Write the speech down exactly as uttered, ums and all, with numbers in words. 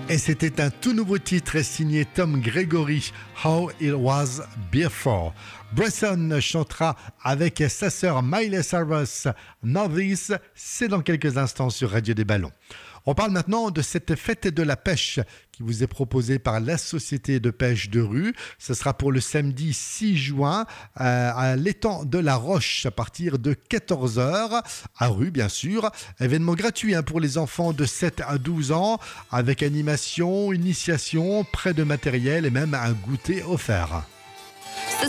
Et c'était un tout nouveau titre signé Tom Gregory, How It Was Before. Bresson chantera avec sa sœur Miley Cyrus, Now This, c'est dans quelques instants sur Radio des Ballons. On parle maintenant de cette fête de la pêche qui vous est proposée par la Société de pêche de Rue. Ce sera pour le samedi six juin euh, à l'étang de la Roche à partir de quatorze heures à Rue bien sûr. Événement gratuit hein, pour les enfants de sept à douze ans avec animation, initiation, prêt de matériel et même un goûter offert.